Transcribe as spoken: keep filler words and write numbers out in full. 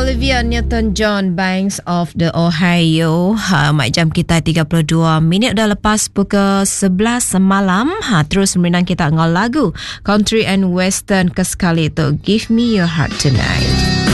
Olivia Newton-John, Banks of the Ohio. Ha, mat jam kita tiga puluh dua minit dah lepas pukul sebelas malam. Ha, terus menang kita ngol lagu country and western kesekali tu Give Me Your Heart Tonight.